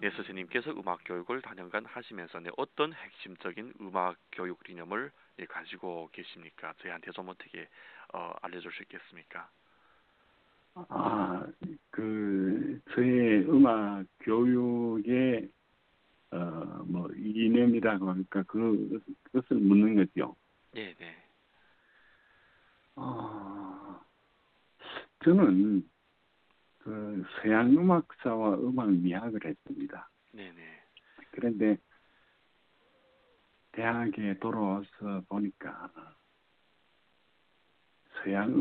네, 선생님께서 음악 교육을 다년간 하시면서 네, 어떤 핵심적인 음악 교육理念을 예, 가지고 계십니까? 저희한테 좀 어떻게 알려줄 수 있겠습니까? 아, 저의 음악 교육의, 이념이라고 할까, 그것을 묻는 거죠. 네, 네, 아, 저는 서양 음악사와 음악 미학을 했습니다. 네, 네. 그런데 대학에 돌아와서 보니까 서양